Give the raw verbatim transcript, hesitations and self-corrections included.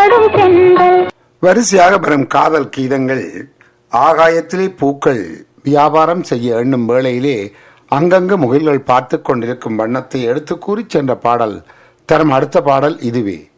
பாடும் தென்றல். வரிசையாக வரும் காதல் கீதங்கள். ஆகாயத்திலே பூக்கள் வியாபாரம் செய்ய எண்ணும் வேளையிலே அங்கங்கு முகில்கள் பார்த்து கொண்டிருக்கும் வண்ணத்தை எடுத்து கூறி சென்ற பாடல் தரும் அடுத்த பாடல் இதுவே.